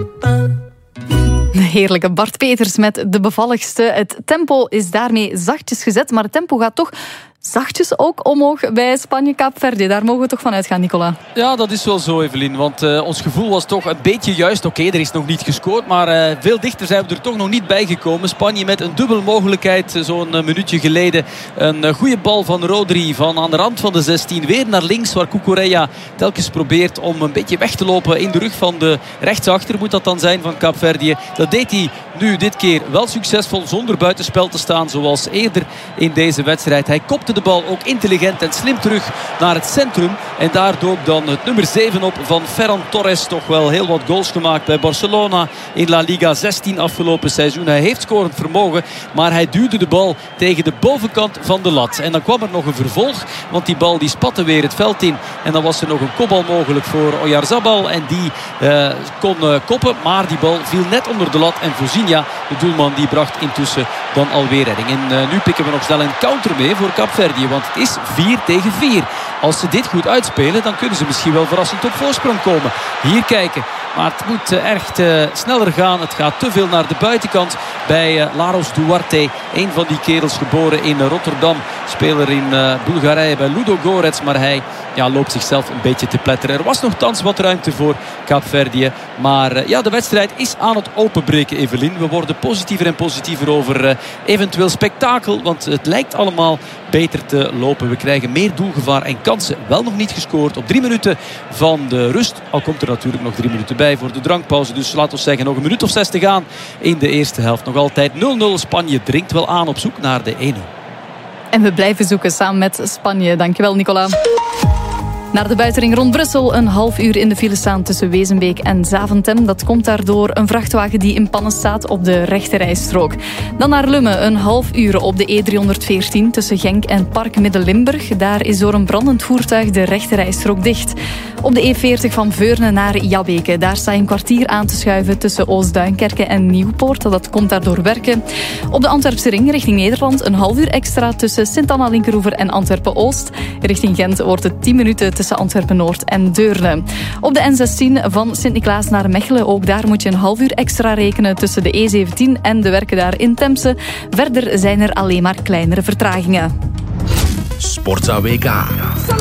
Heerlijke Bart Peters met De Bevalligste. Het tempo is daarmee zachtjes gezet, maar het tempo gaat toch zachtjes ook omhoog bij Spanje-Kaapverdië. Daar mogen we toch van uitgaan, Nicola? Ja, dat is wel zo, Evelien. Want ons gevoel was toch een beetje juist. Oké, er is nog niet gescoord, maar veel dichter zijn we er toch nog niet bij gekomen. Spanje met een dubbel mogelijkheid zo'n minuutje geleden. Een goede bal van Rodri van aan de rand van de 16. Weer naar links, waar Cucurella telkens probeert om een beetje weg te lopen in de rug van de rechtsachter. Moet dat dan zijn van Kaapverdië. Dat deed hij nu dit keer wel succesvol zonder buitenspel te staan zoals eerder in deze wedstrijd. Hij kopte de bal ook intelligent en slim terug naar het centrum. En daar dook dan het nummer 7 op van Ferran Torres. Toch wel heel wat goals gemaakt bij Barcelona in La Liga. 16 afgelopen seizoen. Hij heeft scorend vermogen, maar hij duwde de bal tegen de bovenkant van de lat. En dan kwam er nog een vervolg, want die bal die spatte weer het veld in. En dan was er nog een kopbal mogelijk voor Oyarzabal. En die kon koppen, maar die bal viel net onder de lat. En Fosinha, de doelman, die bracht intussen dan alweer redding. En nu pikken we nog snel een counter mee voor Kaapverdië, want het is 4-4. Als ze dit goed uitspelen, dan kunnen ze misschien wel verrassend op voorsprong komen. Hier kijken. Maar het moet echt sneller gaan. Het gaat te veel naar de buitenkant bij Laros Duarte. Een van die kerels geboren in Rotterdam. Speler in Bulgarije bij Ludogorets. Maar hij loopt zichzelf een beetje te pletteren. Er was nog thans wat ruimte voor Kaapverdië. Maar de wedstrijd is aan het openbreken, Evelien. We worden positiever en positiever over eventueel spektakel. Want het lijkt allemaal beter te lopen. We krijgen meer doelgevaar en kansen. Wel nog niet gescoord op 3 minuten van de rust. Al komt er natuurlijk nog 3 minuten bij voor de drankpauze. Dus laten we zeggen nog een minuut of 6 te gaan in de eerste helft. Nog altijd 0-0. Spanje dringt wel aan op zoek naar de 1-0. En we blijven zoeken samen met Spanje. Dankjewel, Nicola. Naar de buitenring rond Brussel. Een half uur in de file staan tussen Wezenbeek en Zaventem. Dat komt daardoor een vrachtwagen die in pannen staat op de rechterrijstrook. Dan naar Lummen. Een half uur op de E314 tussen Genk en Park Midden-Limburg. Daar is door een brandend voertuig de rechterrijstrook dicht. Op de E40 van Veurne naar Jabbeke. Daar sta je een kwartier aan te schuiven tussen Oostduinkerke en Nieuwpoort. Dat komt daardoor werken. Op de Antwerpse ring richting Nederland een half uur extra tussen Sint-Anna-Linkeroever en Antwerpen-Oost. Richting Gent wordt het 10 minuten tussen Antwerpen-Noord en Deurne. Op de N16 van Sint-Niklaas naar Mechelen. Ook daar moet je een half uur extra rekenen tussen de E17 en de werken daar in Temse. Verder zijn er alleen maar kleinere vertragingen. Sportza WK.